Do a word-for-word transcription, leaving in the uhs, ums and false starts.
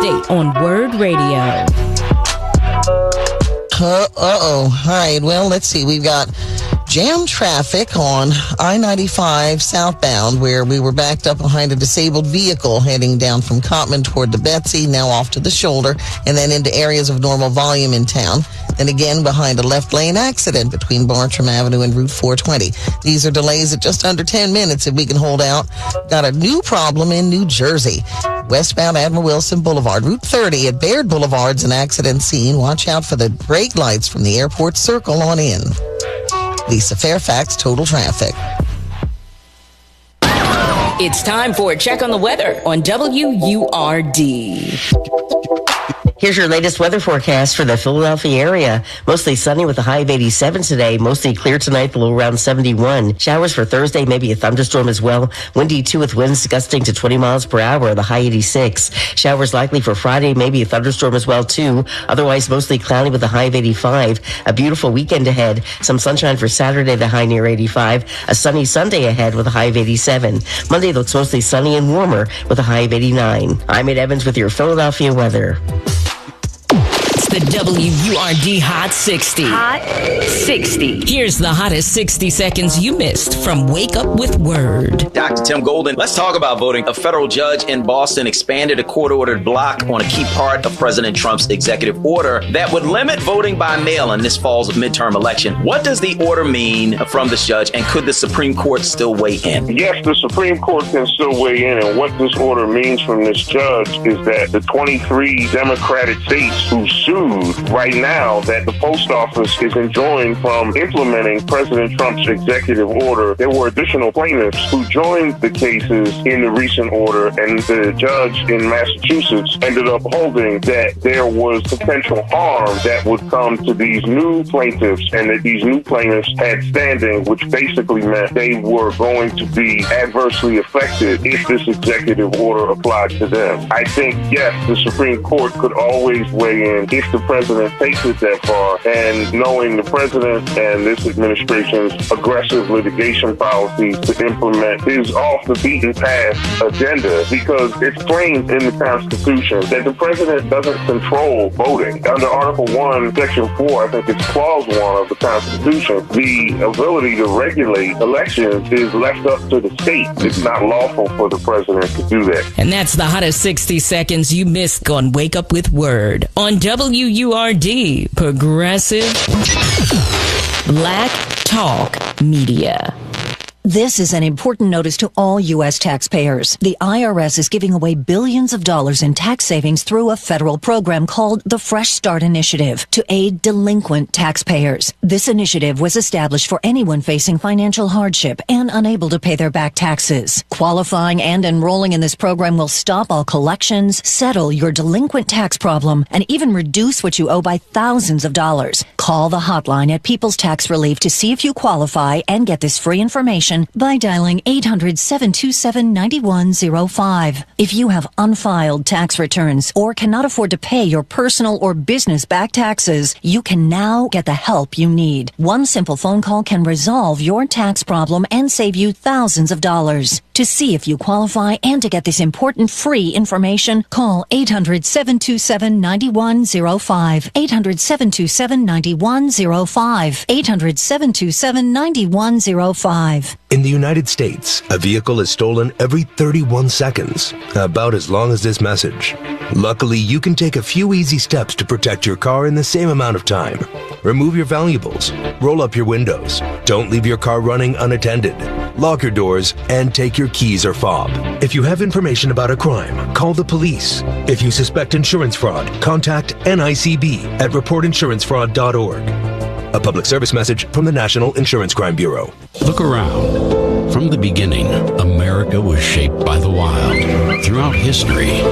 update on Word Radio. Uh, uh-oh. All right, well, let's see. We've got jam traffic on I ninety-five southbound, where we were backed up behind a disabled vehicle heading down from Cottman toward the Betsy, now off to the shoulder, and then into areas of normal volume in town. And again, behind a left lane accident between Bartram Avenue and Route four twenty. These are delays at just under ten minutes if we can hold out. Got a new problem in New Jersey. Westbound Admiral Wilson Boulevard, Route thirty at Baird Boulevard's an accident scene. Watch out for the brake lights from the airport circle on in. Lisa Fairfax, Total Traffic. It's time for a check on the weather on W U R D. Here's your latest weather forecast for the Philadelphia area. Mostly sunny with a high of eighty-seven today. Mostly clear tonight, the low around seventy-one. Showers for Thursday, maybe a thunderstorm as well. Windy too with winds gusting to twenty miles per hour, the high eighty-six. Showers likely for Friday, maybe a thunderstorm as well too. Otherwise mostly cloudy with a high of eighty-five. A beautiful weekend ahead. Some sunshine for Saturday, the high near eighty-five. A sunny Sunday ahead with a high of eighty-seven. Monday looks mostly sunny and warmer with a high of eighty-nine. I'm Ed Evans with your Philadelphia weather. The W U R D Hot sixty. Hot sixty. Here's the hottest sixty seconds you missed from Wake Up with Word. Doctor Tim Golden, let's talk about voting. A federal judge in Boston expanded a court-ordered block on a key part of President Trump's executive order that would limit voting by mail in this fall's midterm election. What does the order mean from this judge, and could the Supreme Court still weigh in? Yes, the Supreme Court can still weigh in, and what this order means from this judge is that the twenty-three Democratic states who sued right now that the post office is enjoined from implementing President Trump's executive order. There were additional plaintiffs who joined the cases in the recent order, and the judge in Massachusetts ended up holding that there was potential harm that would come to these new plaintiffs, and that these new plaintiffs had standing, which basically meant they were going to be adversely affected if this executive order applied to them. I think, yes, the Supreme Court could always weigh in if the president takes it that far, and knowing the president and this administration's aggressive litigation policies to implement his off-the-beaten-path agenda, because it's plain in the Constitution that the president doesn't control voting. Under Article one, Section four, I think it's Clause one of the Constitution, the ability to regulate elections is left up to the states. It's not lawful for the president to do that. And that's the hottest sixty seconds you missed on Wake Up with Word on W U R D, Progressive Black Talk Media. This is an important notice to all U S taxpayers. The I R S is giving away billions of dollars in tax savings through a federal program called the Fresh Start Initiative to aid delinquent taxpayers. This initiative was established for anyone facing financial hardship and unable to pay their back taxes. Qualifying and enrolling in this program will stop all collections, settle your delinquent tax problem, and even reduce what you owe by thousands of dollars. Call the hotline at People's Tax Relief to see if you qualify and get this free information by dialing eight hundred, seven two seven, nine one zero five. If you have unfiled tax returns or cannot afford to pay your personal or business back taxes, you can now get the help you need. One simple phone call can resolve your tax problem and save you thousands of dollars. To see if you qualify and to get this important free information, call eight hundred, seven two seven, nine one zero five. eight hundred, seven two seven, nine one zero five. eight hundred, seven two seven, nine one zero five. In the United States, a vehicle is stolen every thirty-one seconds, about as long as this message. Luckily, you can take a few easy steps to protect your car in the same amount of time. Remove your valuables, roll up your windows, don't leave your car running unattended, lock your doors, and take your keys or fob. If you have information about a crime, call the police. If you suspect insurance fraud, contact N I C B at report insurance fraud dot org. A public service message from the National Insurance Crime Bureau. Look around. From the beginning, America was shaped by the wild. Throughout history,